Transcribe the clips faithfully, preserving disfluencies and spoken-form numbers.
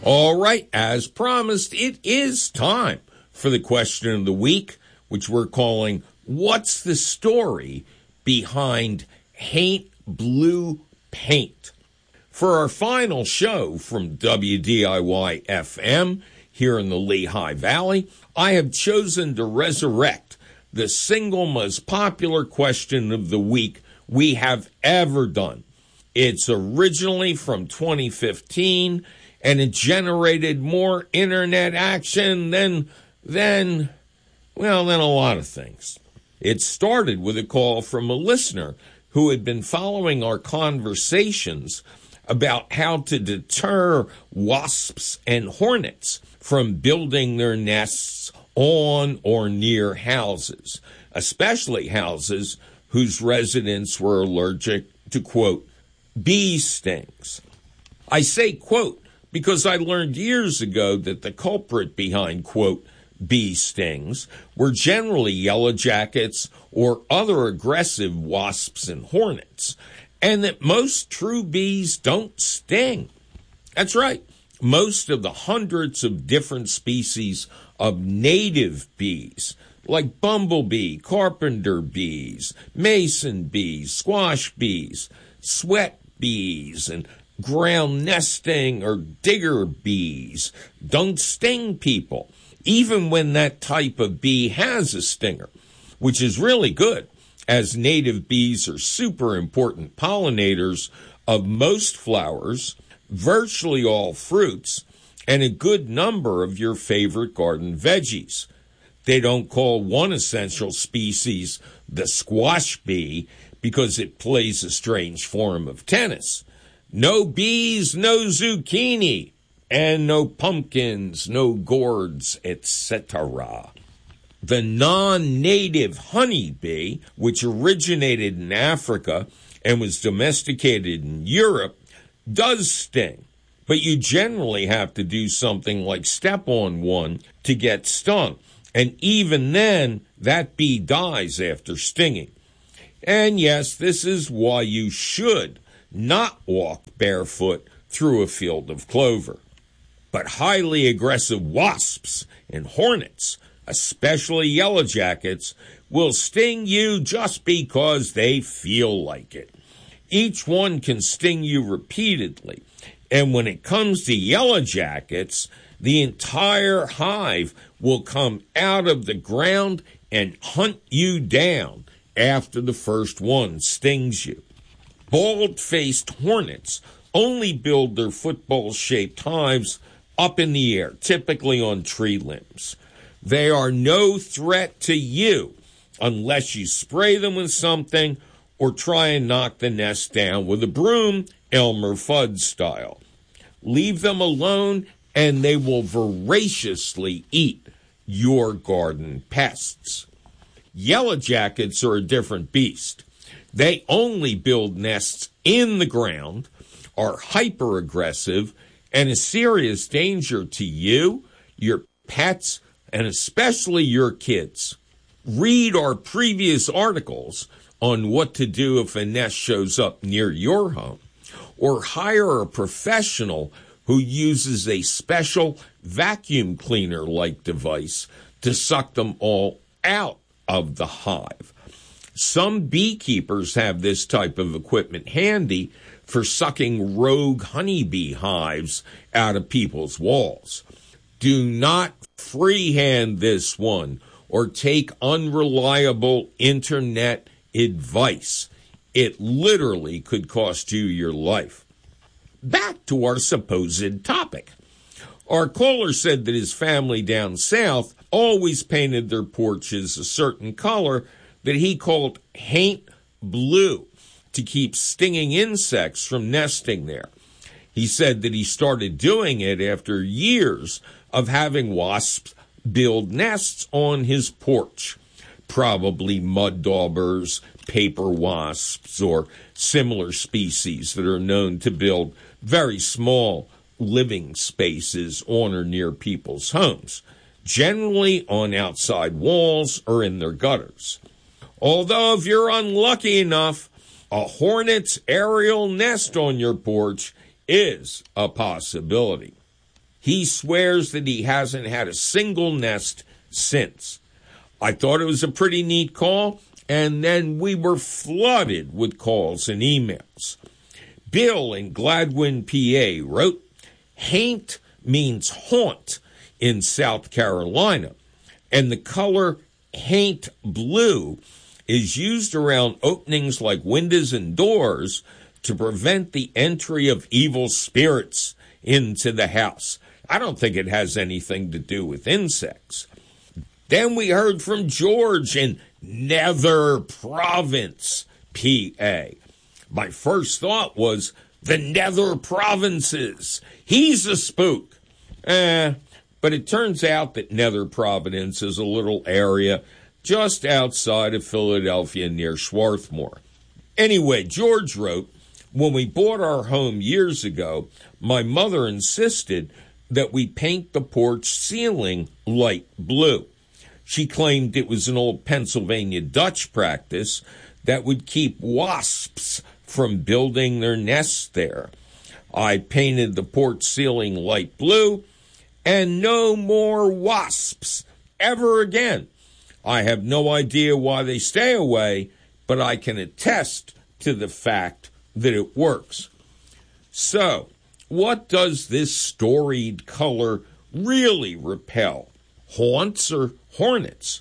All right, as promised, it is time for the question of the week, which we're calling, What's the Story Behind Haint Blue Paint? For our final show from W D I Y F M here in the Lehigh Valley, I have chosen to resurrect the single most popular question of the week we have ever done. It's originally from twenty fifteen, and it generated more internet action than, than, well, than a lot of things. It started with a call from a listener who had been following our conversations about how to deter wasps and hornets from building their nests on or near houses, especially houses whose residents were allergic to, quote, bee stings. I say, quote, because I learned years ago that the culprit behind, quote, bee stings were generally yellow jackets or other aggressive wasps and hornets, and that most true bees don't sting. That's right. Most of the hundreds of different species of native bees, like bumblebee, carpenter bees, mason bees, squash bees, sweat bees, and ground nesting or digger bees, don't sting people, even when that type of bee has a stinger, which is really good, as native bees are super important pollinators of most flowers, virtually all fruits, and a good number of your favorite garden veggies. They don't call one essential species the squash bee because it plays a strange form of tennis. No bees, no zucchini, and no pumpkins, no gourds, et cetera. The non-native honeybee, which originated in Africa and was domesticated in Europe, does sting, but you generally have to do something like step on one to get stung, and even then, that bee dies after stinging. And yes, this is why you should not walk barefoot through a field of clover. But highly aggressive wasps and hornets, especially yellow jackets, will sting you just because they feel like it. Each one can sting you repeatedly, and when it comes to yellow jackets, the entire hive will come out of the ground and hunt you down after the first one stings you. Bald-faced hornets only build their football-shaped hives up in the air, typically on tree limbs. They are no threat to you unless you spray them with something or try and knock the nest down with a broom, Elmer Fudd style. Leave them alone and they will voraciously eat your garden pests. Yellow jackets are a different beast. They only build nests in the ground, are hyper-aggressive, and a serious danger to you, your pets, and especially your kids. Read our previous articles on what to do if a nest shows up near your home, or hire a professional who uses a special vacuum cleaner-like device to suck them all out of the hive. Some beekeepers have this type of equipment handy for sucking rogue honeybee hives out of people's walls. Do not freehand this one or take unreliable internet advice. It literally could cost you your life. Back to our supposed topic. Our caller said that his family down south always painted their porches a certain color that he called haint blue to keep stinging insects from nesting there. He said that he started doing it after years of having wasps build nests on his porch, probably mud daubers, paper wasps, or similar species that are known to build very small living spaces on or near people's homes, generally on outside walls or in their gutters. Although if you're unlucky enough, a hornet's aerial nest on your porch is a possibility. He swears that he hasn't had a single nest since. I thought it was a pretty neat call, and then we were flooded with calls and emails. Bill in Gladwin, P A wrote, "Haint means haunt in South Carolina, and the color haint blue is used around openings like windows and doors to prevent the entry of evil spirits into the house." I don't think it has anything to do with insects. Then we heard from George in Nether Province, P A. My first thought was, the Nether Provinces. He's a spook. Eh, but it turns out that Nether Providence is a little area just outside of Philadelphia near Swarthmore. Anyway, George wrote, "When we bought our home years ago, my mother insisted that we paint the porch ceiling light blue. She claimed it was an old Pennsylvania Dutch practice that would keep wasps from building their nests there. I painted the porch ceiling light blue, and no more wasps ever again. I have no idea why they stay away, but I can attest to the fact that it works." So, what does this storied color really repel? Haunts or hornets?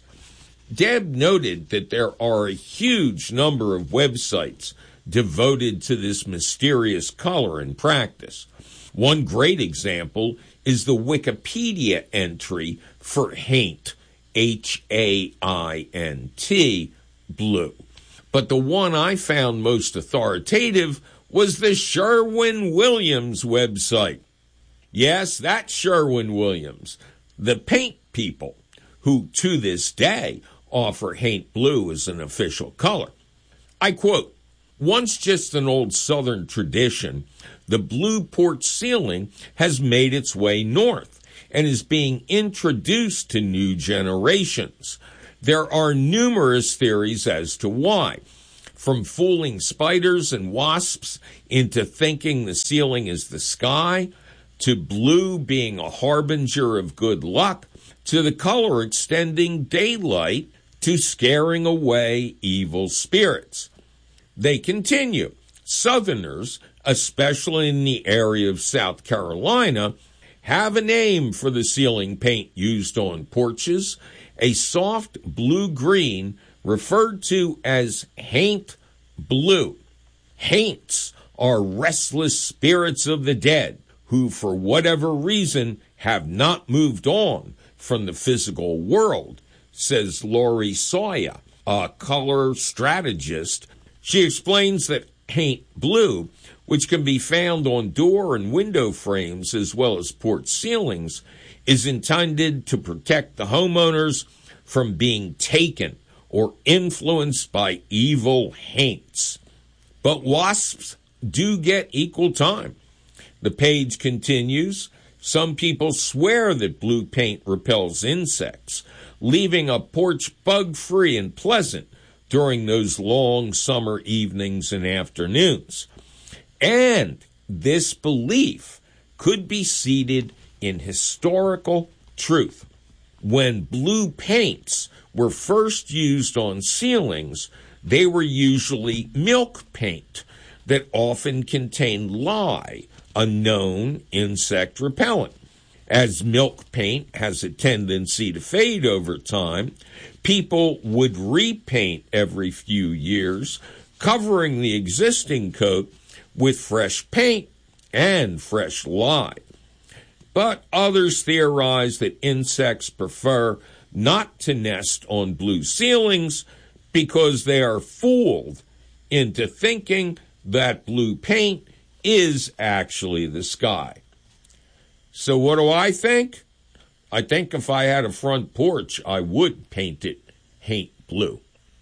Deb noted that there are a huge number of websites devoted to this mysterious color in practice. One great example is the Wikipedia entry for haint, H A I N T, blue. But the one I found most authoritative was the Sherwin-Williams website. Yes, that's Sherwin-Williams, the paint people, who to this day offer haint blue as an official color. I quote, "Once just an old Southern tradition, the blue porch ceiling has made its way north and is being introduced to new generations. There are numerous theories as to why, from fooling spiders and wasps into thinking the ceiling is the sky, to blue being a harbinger of good luck, to the color extending daylight to scaring away evil spirits." They continue, "Southerners, especially in the area of South Carolina, have a name for the ceiling paint used on porches, a soft blue-green referred to as haint blue. Haints are restless spirits of the dead who, for whatever reason, have not moved on from the physical world," says Lori Sawyer, a color strategist. She explains that haint blue, which can be found on door and window frames as well as porch ceilings, is intended to protect the homeowners from being taken or influenced by evil haints. But wasps do get equal time. The page continues, "Some people swear that blue paint repels insects, leaving a porch bug-free and pleasant during those long summer evenings and afternoons. And this belief could be seated in historical truth. When blue paints were first used on ceilings, they were usually milk paint that often contained lye, a known insect repellent. As milk paint has a tendency to fade over time, people would repaint every few years, covering the existing coat with fresh paint and fresh lye. But others theorize that insects prefer not to nest on blue ceilings because they are fooled into thinking that blue paint is actually the sky. So what do I think? I think if I had a front porch, I would paint it haint blue.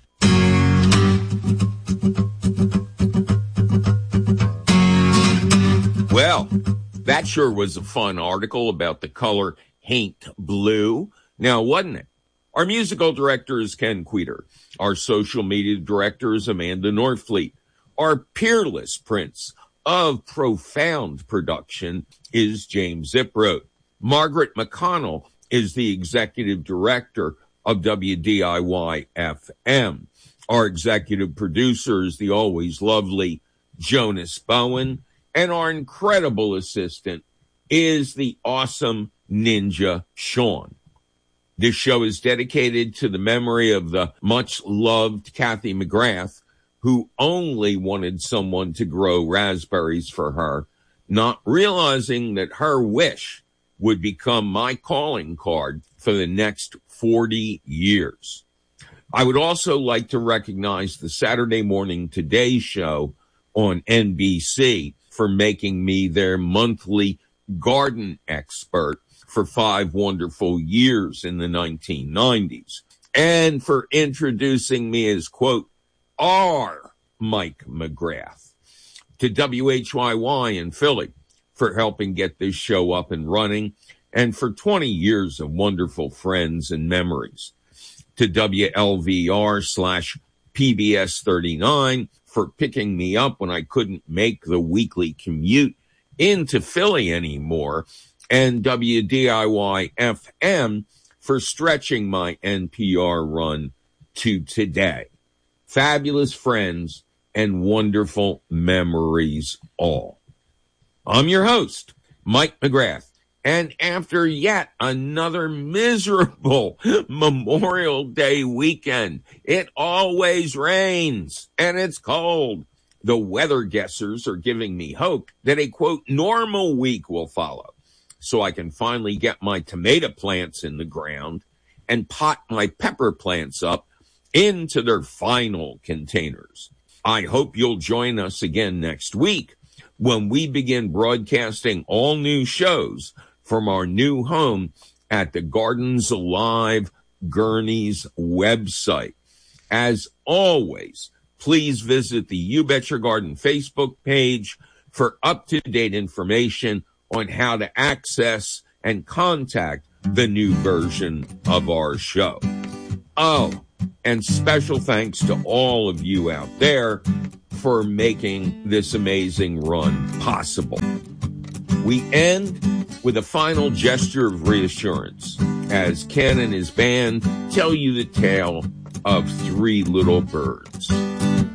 Well, that sure was a fun article about the color haint blue. Now, wasn't it? Our musical director is Ken Queter. Our social media director is Amanda Northfleet. Our peerless prince of profound production is James Ziproat. Margaret McConnell is the executive director of W D I Y F M. Our executive producer is the always lovely Jonas Bowen, and our incredible assistant is the awesome Ninja Sean. This show is dedicated to the memory of the much-loved Kathy McGrath, who only wanted someone to grow raspberries for her, not realizing that her wish would become my calling card for the next forty years. I would also like to recognize the Saturday Morning Today show on N B C for making me their monthly garden expert for five wonderful years in the nineteen nineties, and for introducing me as, quote, our Mike McGrath, to W H Y Y in Philly for helping get this show up and running, and for twenty years of wonderful friends and memories, to W L V R slash P B S thirty-nine for picking me up when I couldn't make the weekly commute into Philly anymore, and W D I Y F M for stretching my N P R run to today. Fabulous friends and wonderful memories all. I'm your host, Mike McGrath, and after yet another miserable Memorial Day weekend, it always rains and it's cold. The weather guessers are giving me hope that a, quote, normal week will follow, so I can finally get my tomato plants in the ground and pot my pepper plants up into their final containers. I hope you'll join us again next week when we begin broadcasting all new shows from our new home at the Gardens Alive Gurney's website. As always, please visit the You Bet Your Garden Facebook page for up-to-date information on how to access and contact the new version of our show. Oh, and special thanks to all of you out there for making this amazing run possible. We end with a final gesture of reassurance as Ken and his band tell you the tale of three little birds.